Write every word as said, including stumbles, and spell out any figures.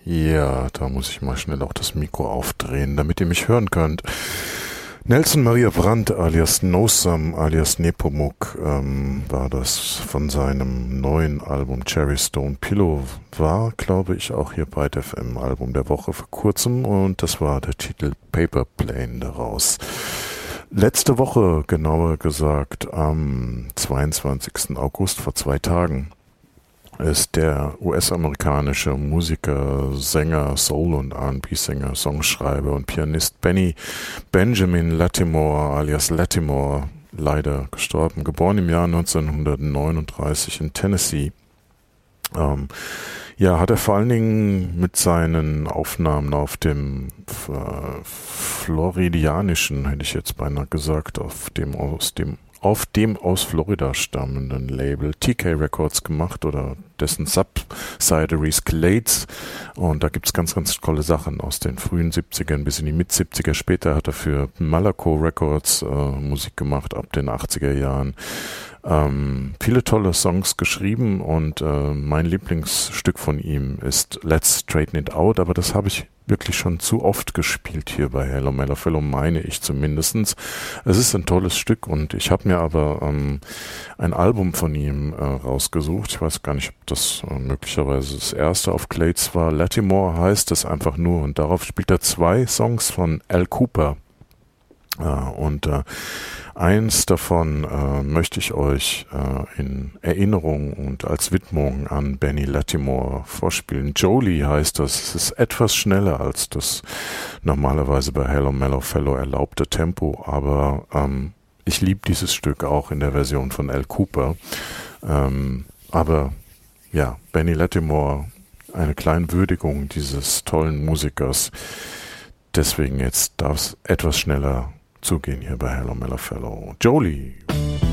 Ja, da muss ich mal schnell auch das Mikro aufdrehen, damit ihr mich hören könnt. Nelson Maria Brandt alias Nosam alias Nepomuk ähm, war das von seinem neuen Album Cherry Stone Pillow, war, glaube ich, auch hier bei F M Album der Woche vor kurzem, und das war der Titel Paper Plane daraus. Letzte Woche, genauer gesagt, am zweiundzwanzigsten August, vor zwei Tagen, ist der U S-amerikanische Musiker, Sänger, Soul- und R and B-Sänger, Songschreiber und Pianist Benny Benjamin Lattimore alias Lattimore leider gestorben. Geboren im Jahr neunzehnhundertneununddreißig in Tennessee. Ähm, ja, hat er vor allen Dingen mit seinen Aufnahmen auf dem äh, floridianischen, hätte ich jetzt beinahe gesagt, auf dem aus dem auf dem aus Florida stammenden Label T K Records gemacht, oder dessen Subsidiary Clades, und da gibt's ganz, ganz tolle Sachen aus den frühen siebzigern bis in die Mit-siebziger. Später hat er für Malaco Records äh, Musik gemacht, ab den achtziger Jahren. Ähm, viele tolle Songs geschrieben, und äh, mein Lieblingsstück von ihm ist Let's Straighten It Out, aber das habe ich wirklich schon zu oft gespielt hier bei Hello Mellofellow, meine ich zumindestens. Es ist ein tolles Stück, und ich habe mir aber ähm, ein Album von ihm äh, rausgesucht. Ich weiß gar nicht, ob das äh, möglicherweise das erste auf Clades war. Lattimore heißt es einfach nur, und darauf spielt er zwei Songs von Al Kooper. Äh, und äh, eins davon äh, möchte ich euch äh, in Erinnerung und als Widmung an Benny Lattimore vorspielen. Jolie heißt das. Es ist etwas schneller als das normalerweise bei Hello Mellofellow erlaubte Tempo, aber ähm, ich liebe dieses Stück auch in der Version von Al Kooper. Ähm, aber ja, Benny Lattimore, eine kleine Würdigung dieses tollen Musikers. Deswegen jetzt darf es etwas schneller zugehen hier bei Hello Mellofellow. Jolie.